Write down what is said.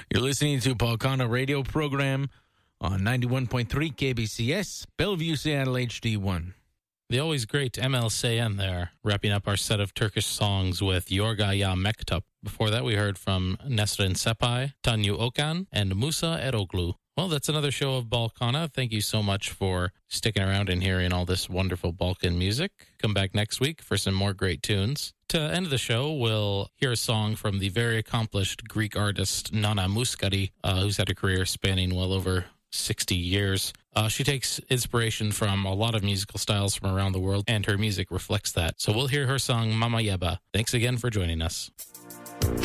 You're listening to Balkana radio program on 91.3 KBCS, Bellevue, Seattle HD1. The always great ML Sayen there, wrapping up our set of Turkish songs with Yorga Ya Mektup. Before that, we heard from Nesrin Sepay, Tanyu Okan, and Musa Eroglu. Well, that's another show of Balkana. Thank you so much for sticking around and hearing all this wonderful Balkan music. Come back next week for some more great tunes. To end the show, we'll hear a song from the very accomplished Greek artist Nana Mouskouri, who's had a career spanning well over 60 years. She takes inspiration from a lot of musical styles from around the world, and her music reflects that. So we'll hear her song Mama Yeba. Thanks again for joining us.